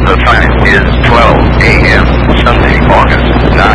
The time is 12 a.m. Sunday, August 9.